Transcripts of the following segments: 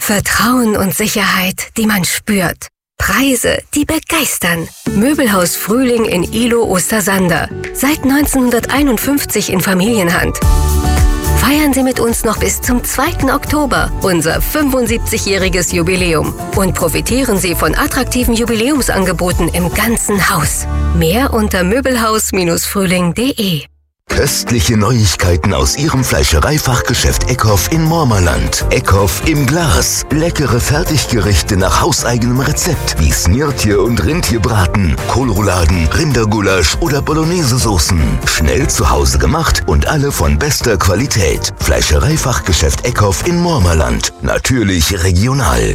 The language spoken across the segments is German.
Vertrauen und Sicherheit, die man spürt. Preise, die begeistern. Möbelhaus Frühling in Ihlow Ostersander. Seit 1951 in Familienhand. Feiern Sie mit uns noch bis zum 2. Oktober unser 75-jähriges Jubiläum und profitieren Sie von attraktiven Jubiläumsangeboten im ganzen Haus. Mehr unter möbelhaus-frühling.de. Köstliche Neuigkeiten aus Ihrem Fleischereifachgeschäft Eckhoff in Mormerland. Eckhoff im Glas. Leckere Fertiggerichte nach hauseigenem Rezept wie Snirtje und Rindtierbraten, Kohlrouladen, Rindergulasch oder Bolognese-Soßen. Schnell zu Hause gemacht und alle von bester Qualität. Fleischereifachgeschäft Eckhoff in Mormerland. Natürlich regional.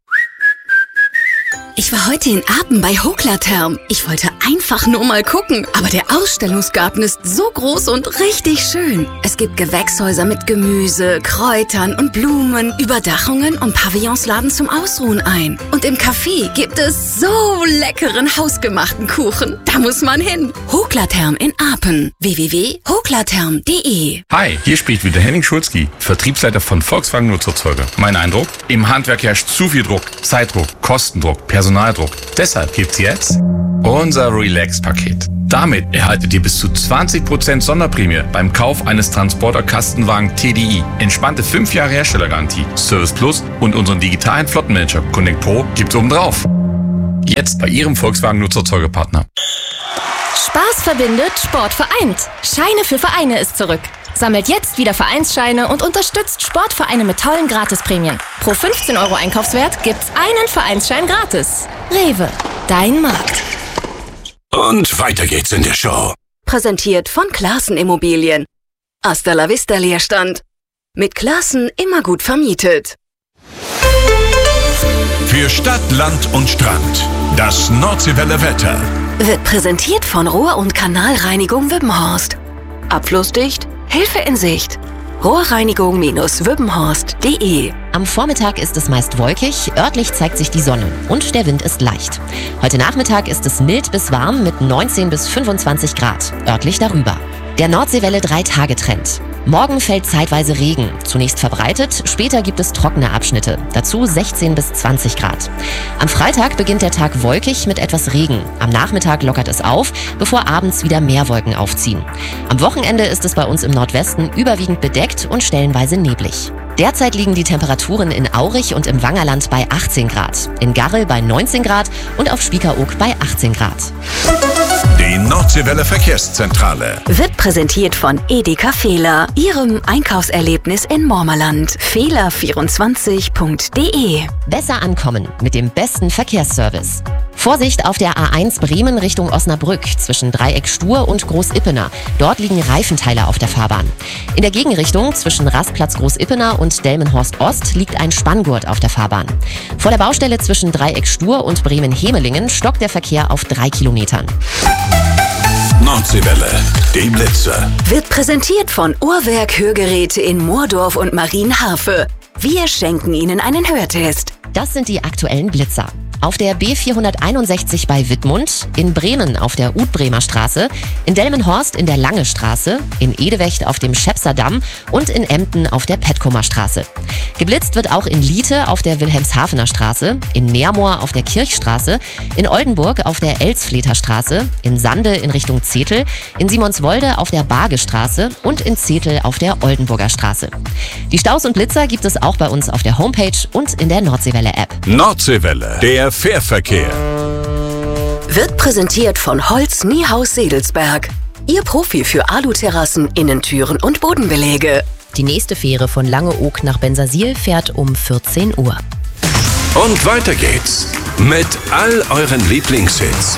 Ich war heute in Apen bei Hoklatherm. Ich wollte einfach nur mal gucken, aber der Ausstellungsgarten ist so groß und richtig schön. Es gibt Gewächshäuser mit Gemüse, Kräutern und Blumen, Überdachungen und Pavillons laden zum Ausruhen ein. Und im Café gibt es so leckeren hausgemachten Kuchen. Da muss man hin. Hoklatherm in Apen. www.hoklatherm.de. Hi, hier spricht wieder Henning Schulzki, Vertriebsleiter von Volkswagen Nutzerzeuger. Mein Eindruck? Im Handwerk herrscht zu viel Druck, Zeitdruck, Kostendruck, Personaldruck. Deshalb gibt's jetzt unser Relax-Paket. Damit erhaltet ihr bis zu 20% Sonderprämie beim Kauf eines Transporter-Kastenwagen TDI. Entspannte 5 Jahre Herstellergarantie, Service Plus und unseren digitalen Flottenmanager Connect Pro gibt's obendrauf. Jetzt bei Ihrem Volkswagen Nutzerzeugerpartner. Spaß verbindet, Sport vereint. Scheine für Vereine ist zurück. Sammelt jetzt wieder Vereinsscheine und unterstützt Sportvereine mit tollen Gratisprämien. Pro 15 € Einkaufswert gibt's einen Vereinsschein gratis. Rewe, dein Markt. Und weiter geht's in der Show. Präsentiert von Classen Immobilien. Hasta la vista Leerstand. Mit Classen immer gut vermietet. Für Stadt, Land und Strand. Das Nordseewelle Wetter. Wird präsentiert von Rohr- und Kanalreinigung Wippenhorst. Abflussdicht, Hilfe in Sicht. Rohrreinigung-wippenhorst.de. Am Vormittag ist es meist wolkig, örtlich zeigt sich die Sonne und der Wind ist leicht. Heute Nachmittag ist es mild bis warm mit 19 bis 25 Grad, örtlich darüber. Der Nordseewelle 3-Tage-Trend. Morgen fällt zeitweise Regen, zunächst verbreitet, später gibt es trockene Abschnitte, dazu 16 bis 20 Grad. Am Freitag beginnt der Tag wolkig mit etwas Regen. Am Nachmittag lockert es auf, bevor abends wieder mehr Wolken aufziehen. Am Wochenende ist es bei uns im Nordwesten überwiegend bedeckt und stellenweise neblig. Derzeit liegen die Temperaturen in Aurich und im Wangerland bei 18 Grad, in Garrel bei 19 Grad und auf Spiekeroog bei 18 Grad. Die Nordseewelle Verkehrszentrale Wird präsentiert von Edeka Fehler, Ihrem Einkaufserlebnis in Mormerland. Fehler24.de. Besser ankommen mit dem besten Verkehrsservice. Vorsicht auf der A1 Bremen Richtung Osnabrück zwischen Dreieck Stur und Großippener. Dort liegen Reifenteile auf der Fahrbahn. In der Gegenrichtung zwischen Rastplatz Großippener und Delmenhorst Ost liegt ein Spanngurt auf der Fahrbahn. Vor der Baustelle zwischen Dreieck Stur und Bremen-Hemelingen stockt der Verkehr auf 3 Kilometern. Nordseewelle, die Blitze. Wird präsentiert von Uhrwerk Hörgeräte in Moordorf und Marienharfe. Wir schenken Ihnen einen Hörtest. Das sind die aktuellen Blitzer. Auf der B461 bei Wittmund, in Bremen auf der Utbremer Straße, in Delmenhorst in der Lange Straße, in Edewecht auf dem Schepserdamm und in Emden auf der Petkomer Straße. Geblitzt wird auch in Liete auf der Wilhelmshavener Straße, in Neermoor auf der Kirchstraße, in Oldenburg auf der Elsfleter Straße, in Sande in Richtung Zetel, in Simonswolde auf der Bargestraße und in Zetel auf der Oldenburger Straße. Die Staus und Blitzer gibt es auch bei uns auf der Homepage und in der Nordseewelle-App. Nordseewelle, der Fährverkehr. Wird präsentiert von Holz Niehaus Sedelsberg. Ihr Profi für Aluterrassen, Innentüren und Bodenbeläge. Die nächste Fähre von Langeoog nach Bensersiel fährt um 14 Uhr. Und weiter geht's mit all euren Lieblingshits.